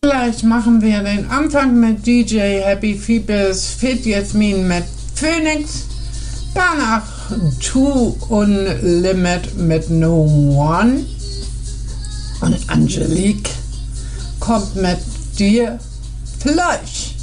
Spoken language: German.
Gleich machen wir den Anfang mit DJ Happy Feebes, Fit Jasmin mit Phoenix, danach Too Unlimit mit No One und Angelique kommt mit Dir Fleisch.